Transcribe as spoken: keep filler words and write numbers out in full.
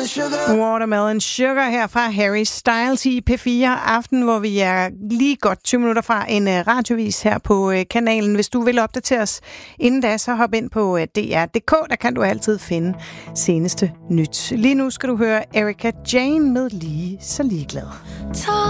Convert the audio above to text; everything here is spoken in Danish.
sugar. Watermelon Sugar her fra Harry Styles i P fire Aften, hvor vi er lige godt tyve minutter fra en uh, radiovis her på uh, kanalen. Hvis du vil opdatere os inden da, så hop ind på uh, D R punktum D K. Der kan du altid finde seneste nyt. Lige nu skal du høre Erika Jane med Lige så ligeglad.